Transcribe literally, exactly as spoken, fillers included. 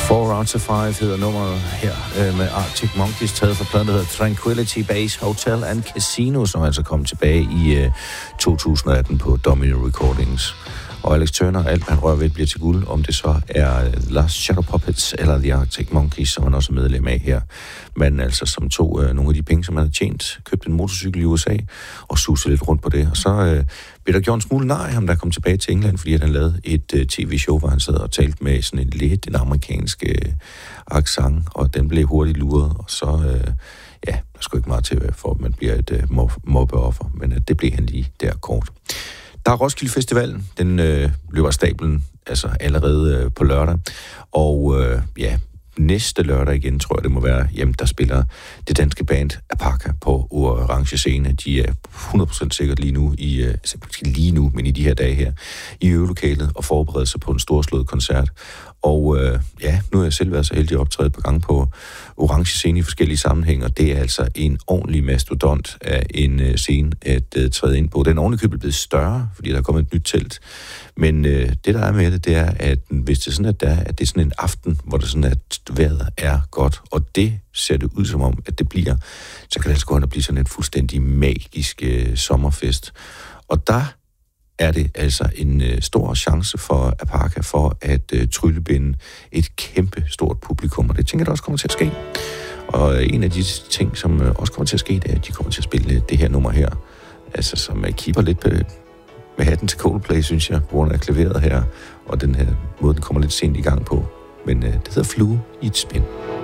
Four Rounds of Five hedder nummeret her øh, med Arctic Monkeys, taget fra pladen, der hedder Tranquility Base Hotel and Casino, som altså kom tilbage i øh, to tusind atten på Domino Recordings. Og Alex Turner, alt han rører ved, bliver til guld, om det så er Last Shadow Puppets eller The Arctic Monkeys, som han også er medlem af her. Men altså, som tog øh, nogle af de penge, som han havde tjent, købte en motorcykel i U S A og susede lidt rundt på det. Og så øh, blev der gjort en smule nej ham, der kom tilbage til England, fordi han lavede et øh, tv-show, hvor han sad og talte med sådan en lidt en amerikansk øh, accent, og den blev hurtigt luret, og så... Øh, ja, der skulle ikke meget til, for at man bliver et øh, mobbeoffer, men øh, det blev han lige der kort. Der er Roskilde Festival, den øh, løber af stablen altså allerede øh, på lørdag, og øh, ja, næste lørdag igen, tror jeg det må være, jamen der spiller det danske band Apaka på orange scene. De er hundrede procent sikkert lige nu, i, øh, lige nu, men i de her dage her, i øvelokalet og forbereder sig på en storslået koncert. Og øh, ja, nu har jeg selv været så heldig at optræde på gang på orange scene i forskellige sammenhænge, og det er altså en ordentlig mastodont af en øh, scene at øh, træde ind på. Den er ordentligt blevet større, fordi der er kommet et nyt telt. Men øh, det, der er med det, det er, at hvis det er sådan, at, der, at det er sådan en aften, hvor det sådan, at vejret er godt, og det ser det ud som om, at det bliver, så kan det altså gå hen og blive sådan en fuldstændig magisk øh, sommerfest. Og der er det altså en øh, stor chance for Apaka for at øh, tryllebinde et kæmpe stort publikum, og det tænker jeg, der også kommer til at ske. Og en af de ting, som øh, også kommer til at ske, det er, at de kommer til at spille det her nummer her, altså som jeg kipper lidt på, med hatten til Coldplay, synes jeg, på grund af klaveret her, og den her måde, den kommer lidt sent i gang på. Men øh, det hedder Flue i et spin.